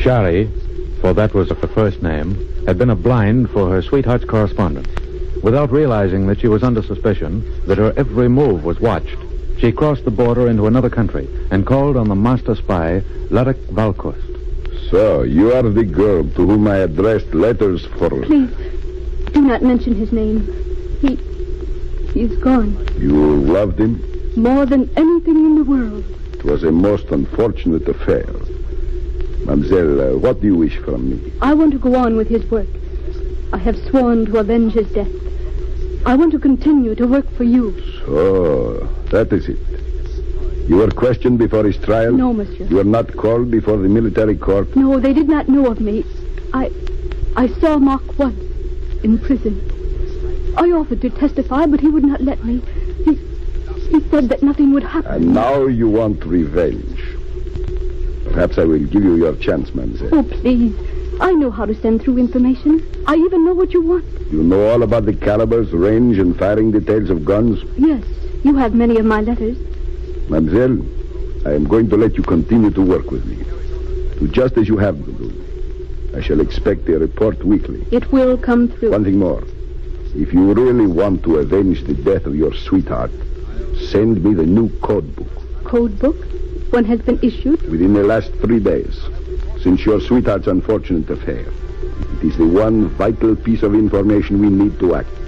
Shari, for that was her first name, had been a blind for her sweetheart's correspondence. Without realizing that she was under suspicion, that her every move was watched, she crossed the border into another country and called on the master spy, Ladek Valkost. So, you are the girl to whom I addressed letters for... Please, do not mention his name. He's gone. You loved him? More than anything in the world. It was a most unfortunate affair. Mademoiselle, what do you wish from me? I want to go on with his work. I have sworn to avenge his death. I want to continue to work for you. So, that is it. You were questioned before his trial? No, monsieur. You were not called before the military court? No, they did not know of me. I saw Mark once in prison. I offered to testify, but he would not let me. He said that nothing would happen. And now you want revenge. Perhaps I will give you your chance, mademoiselle. Oh, please. I know how to send through information. I even know what you want. You know all about the calibers, range, and firing details of guns? Yes, you have many of my letters. Mademoiselle, I am going to let you continue to work with me. Do just as you have to do. I shall expect a report weekly. It will come through. One thing more. If you really want to avenge the death of your sweetheart, send me the new code book. Code book? One has been issued? Within the last 3 days, since your sweetheart's unfortunate affair. It is the one vital piece of information we need to act.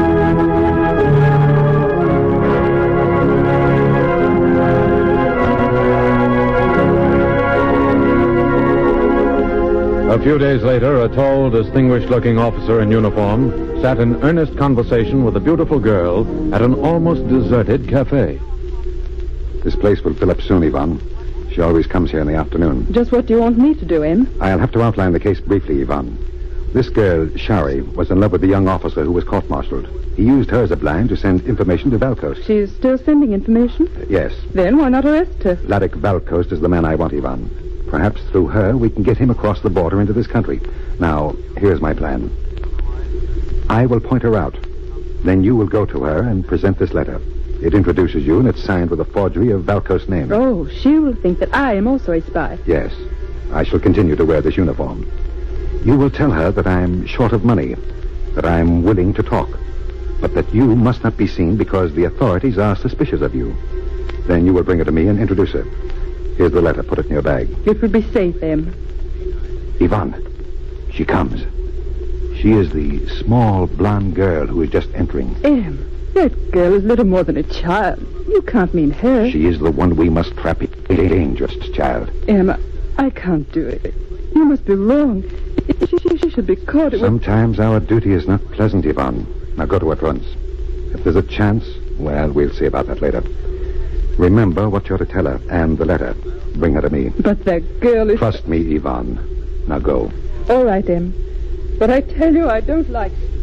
A few days later, a tall, distinguished-looking officer in uniform sat in earnest conversation with a beautiful girl at an almost deserted cafe. This place will fill up soon, Yvonne. She always comes here in the afternoon. Just what do you want me to do, Em? I'll have to outline the case briefly, Yvonne. This girl, Shari, was in love with the young officer who was court-martialed. He used her as a blind to send information to Valkost. She's still sending information? Yes. Then why not arrest her? Ladek Valkost is the man I want, Yvonne. Perhaps through her we can get him across the border into this country. Now, here's my plan. I will point her out. Then you will go to her and present this letter. It introduces you, and it's signed with a forgery of Valkost's name. Oh, she will think that I am also a spy. Yes. I shall continue to wear this uniform. You will tell her that I'm short of money, that I'm willing to talk, but that you must not be seen because the authorities are suspicious of you. Then you will bring her to me and introduce her. Here's the letter. Put it in your bag. It would be safe, Em. Yvonne, she comes. She is the small, blonde girl who is just entering. Em, that girl is little more than a child. You can't mean her. She is the one we must trap. A dangerous child. Em, I can't do it. You must be wrong. She should be caught. Sometimes our duty is not pleasant, Yvonne. Now go to her at once. If there's a chance, well, we'll see about that later. Remember what you're to tell her, and the letter. Bring her to me. But that girl is... Trust me, Yvonne. Now go. All right, Em. But I tell you, I don't like it.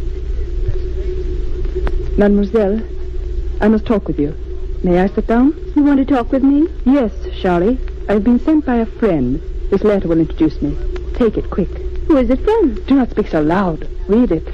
Mademoiselle, I must talk with you. May I sit down? You want to talk with me? Yes, Charlie. I've been sent by a friend. This letter will introduce me. Take it, quick. Who is it from? Do not speak so loud. Read it.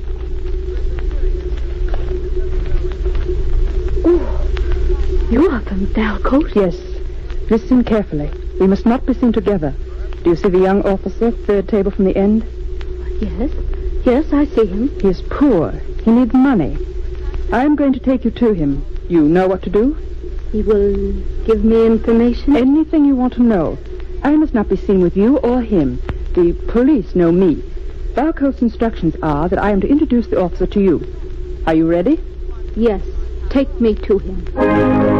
Oh, you are from Valkost? Yes. Listen carefully. We must not be seen together. Do you see the young officer, third table from the end? Yes. Yes, I see him. He is poor. He needs money. I am going to take you to him. You know what to do? He will give me information? Anything you want to know. I must not be seen with you or him. The police know me. Valkost's instructions are that I am to introduce the officer to you. Are you ready? Yes. Take me to him.